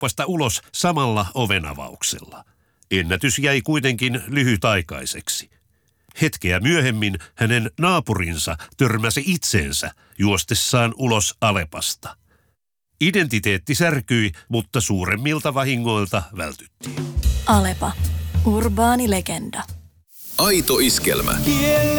kaupasta ulos samalla ovenavauksella. Ennätys jäi kuitenkin lyhytaikaiseksi. Hetkeä myöhemmin hänen naapurinsa törmäsi itseensä juostessaan ulos Alepasta. Identiteetti särkyi, mutta suuremmilta vahingoilta vältyttiin. Alepa. Urbaani legenda. Aito iskelmä.